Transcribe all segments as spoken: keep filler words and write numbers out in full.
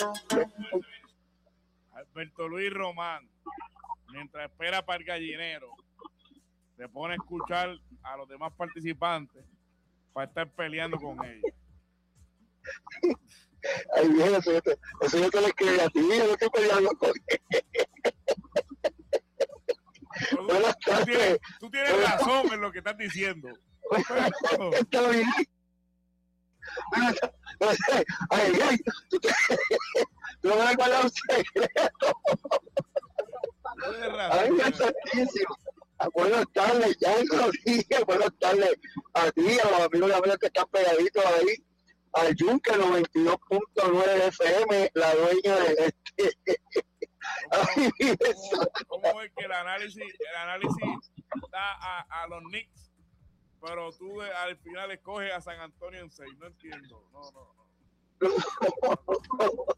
Alberto Luis Román, mientras espera para el gallinero, se pone a escuchar a los demás participantes para estar peleando con ellos. Ay, bien, eso yo te, eso yo te lo escribí a ti, yo no estoy peleando con él. Tú, tú, tienes, tú tienes razón en lo que estás diciendo. Pero, está bien. Ay, ay, tú, te, tú no me has guardado un secreto. Tú tienes razón. Ay, Dios santísimo. Buenas tardes, ya lo dije. Buenas tardes a ti, a los amigos y amigas que están pegaditos ahí. Al Yunque noventa y dos punto nueve F M, la dueña de este. Ay, ¿Cómo, ¿Cómo es que el análisis, el análisis da a, a los Knicks, pero tú de, al final escoges a San Antonio en seis? No entiendo. No, no, no.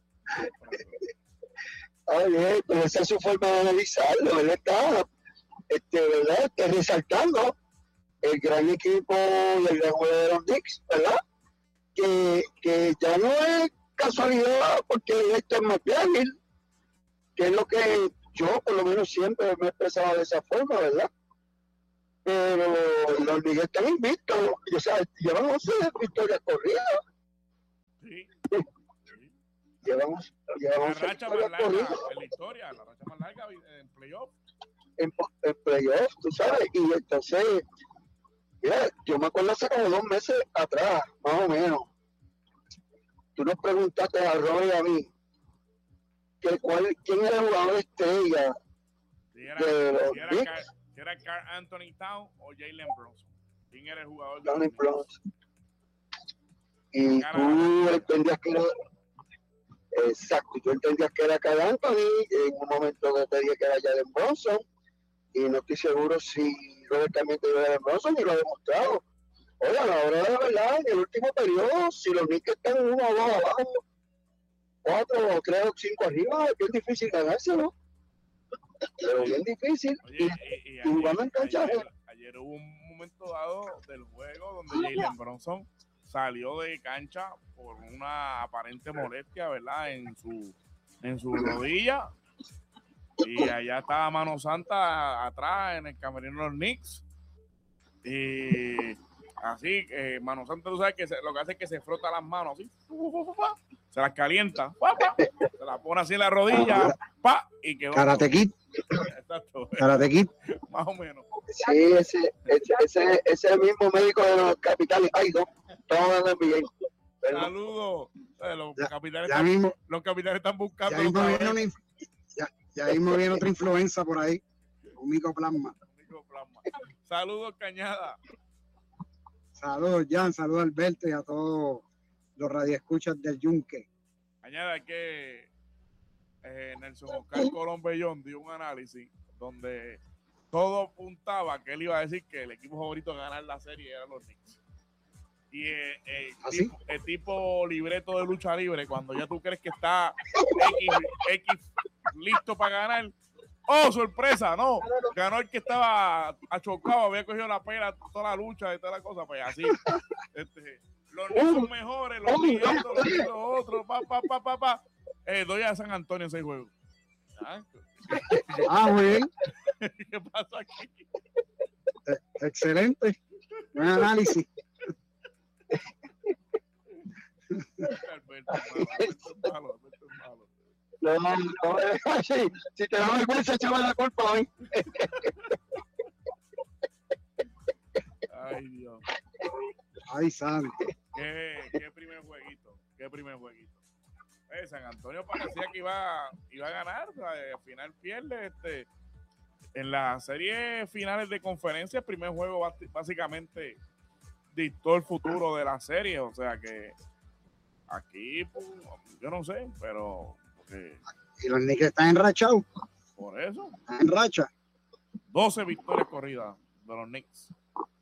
Ay, eh, pero esa es su forma de analizarlo. Él está, este, ¿verdad? Este, resaltando el gran equipo del gran juego de los Knicks, ¿verdad? Que, que ya no es casualidad porque este es más débil, que es lo que yo por lo menos siempre me he expresado de esa forma, ¿verdad? Pero los Knicks están invictos, o sea, llevan once victorias corridas. Sí. Sí. Llevamos, llevamos la racha más larga corridas en la historia, la racha más larga en playoff. En, en playoff, tú sabes, y entonces, mira, yo me acuerdo hace como dos meses atrás, más o menos, tú nos preguntaste a Roy y a mí, que cuál, quién era el jugador estrella si era, de los si era, Knicks. Car, si era Karl Anthony Towns o Jalen Brunson. ¿Quién era el jugador de Jalen los Brunson. Y cara, tú entendías que era, exacto, tú entendías que era Karl Anthony, en un momento que te dije que era Jalen Brunson, y no estoy seguro si Robert también te dio Jalen Brunson y lo ha demostrado. Oye, a la hora de la verdad, en el último periodo, si los Knicks están uno o dos abajo, cuatro o tres o cinco arriba, es bien difícil ganárselo. Pero bien difícil. Oye, y, y, y jugando en cancha. Ayer, ayer hubo un momento dado del juego donde Jalen Brunson salió de cancha por una aparente molestia, ¿verdad? En su, en su rodilla. Y allá estaba Mano Santa atrás en el camerino de los Knicks. Y así, eh, Mano Santa, tú sabes que se, lo que hace es que se frota las manos así, se las calienta, se las pone así en la rodilla, pa, y quedó. Karate Kid. Exacto. Karate Kid. Más o menos. Sí, ese, ese, ese, ese mismo médico de los capitales. Ay, no, estamos dando bien. Saludos. Eh, los, ya, capitales ya están, mismo, los capitales están buscando. Ya mismo, viene una, ya, ya mismo viene otra influenza por ahí. Un micoplasma. Un micoplasma. Saludos, Cañada. Saludos, Jan. Saludos, Alberto, y a todos los radioescuchas del Yunque. Añada que eh, Nelson Oscar Colón Bellón dio un análisis donde todo apuntaba que él iba a decir que el equipo favorito a ganar la serie eran los Knicks. Y eh, eh, ¿Ah, tipo, sí? el tipo libreto de lucha libre, cuando ya tú crees que está X, X listo para ganar, ¡oh, sorpresa! No, ganó el que estaba achocado, había cogido la pera, toda la lucha y toda la cosa, pues así. Este, los Knicks son mejores, los Knicks, los Knicks, los otros, pa, pa, pa, pa, pa. Eh, doy a San Antonio en seis juegos. ¿Ah? Ah, muy bien. ¿Qué pasa aquí? Eh, excelente. Buen análisis. Alberto, Alberto, malo, Alberto es malo. No, no, no, sí, si te da vergüenza, échame la culpa a mí. Ay, Dios. Ay, sabe. ¿Qué, qué primer jueguito? ¿Qué primer jueguito? Eh, San Antonio parecía que iba, iba a ganar, o sea, al final pierde. Este, en las series finales de conferencia, el primer juego básicamente dictó el futuro de la serie, o sea que aquí, pues, yo no sé, pero porque, Y los Knicks están enrachados. por eso, Están en racha. doce victorias corridas de los Knicks.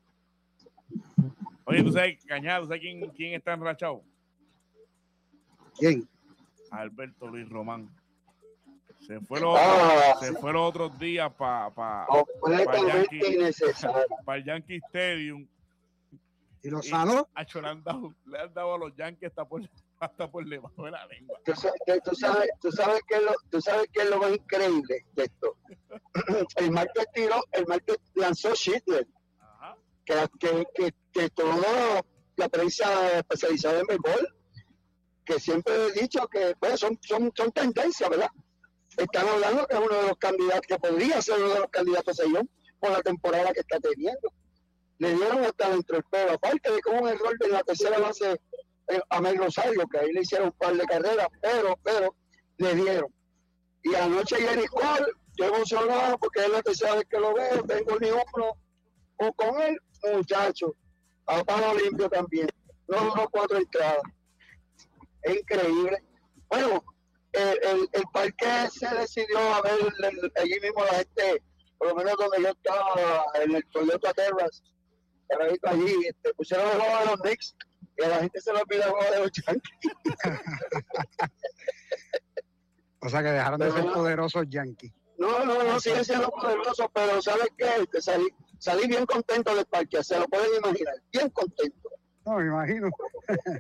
Oye, ¿tú sabes, Cañada, ¿tú sabes quién, quién está enrachado? ¿Quién? Alberto Luis Román. Se fue los, Ah, se fue los otros días para pa, completamente pa Yankee, innecesario. para el Yankee Stadium. ¿Y los saló? Y, acho, le, han dado, le han dado a los Yankees hasta por, hasta por debajo de la lengua. Tú, tú, sabes, tú, sabes que lo, tú sabes que es lo más increíble de esto. El martes tiró, el martes lanzó Schindler, que, que, que, que toda la prensa especializada en béisbol, que siempre he dicho que pues, son, son, son tendencias, ¿verdad? Están hablando que es uno de los candidatos, que podría ser uno de los candidatos a Sayón por la temporada que está teniendo. Le dieron hasta dentro del pelo, aparte de como un error en la tercera base a Mel Rosario, que ahí le hicieron un par de carreras, pero, pero, le dieron. Y anoche Jerry Cole, yo emocionado porque es la tercera vez que lo veo, tengo ni uno, o con él, muchacho, a palo limpio también, no duró cuatro entradas. Es increíble. Bueno, el, el, el parque se decidió a ver el, allí mismo la gente, por lo menos donde yo estaba, en el Toyota Terrace, allí, este, pusieron el juego de los Knicks y a la gente se lo olvidó el juego de los Yankees. O sea que dejaron de ser poderosos Yankees. No, no, no, siguen siendo poderosos, pero ¿sabes qué? Que salí, salí bien contento del parque, se lo pueden imaginar, bien contento. No, me imagino.